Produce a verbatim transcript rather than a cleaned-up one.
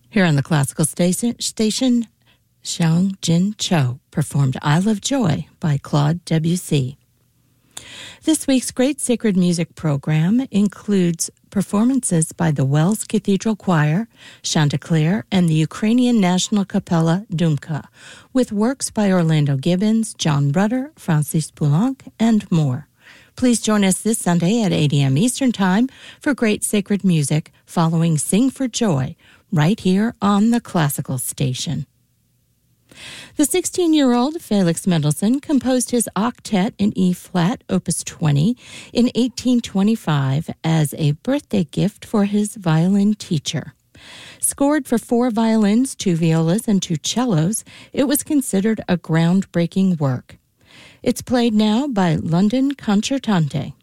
Here on the classical station, station Xiang Jin Cho performed I Love Joy by Claude Debussy. This week's Great Sacred Music program includes performances by the Wells Cathedral Choir, Chanticleer, and the Ukrainian National Capella Dumka, with works by Orlando Gibbons, John Rudder, Francis Poulenc, and more. Please join us this Sunday at eight a.m. Eastern Time for Great Sacred Music following Sing for Joy, right here on the Classical Station. The sixteen-year-old Felix Mendelssohn composed his octet in E-flat, Opus twenty, in eighteen twenty-five as a birthday gift for his violin teacher. Scored for four violins, two violas, and two cellos, it was considered a groundbreaking work. It's played now by London Concertante.